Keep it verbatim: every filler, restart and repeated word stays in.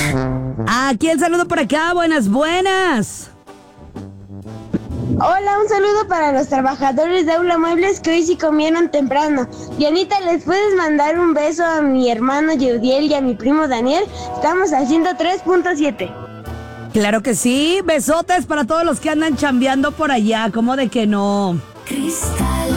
Aquí el saludo por acá, buenas, buenas. Hola, un saludo para los trabajadores de Aula Muebles que hoy sí comieron temprano. Dianita, ¿les puedes mandar un beso a mi hermano Yeudiel y a mi primo Daniel? Estamos haciendo tres punto siete. Claro que sí, besotes para todos los que andan chambeando por allá, ¿cómo de que no? Cristal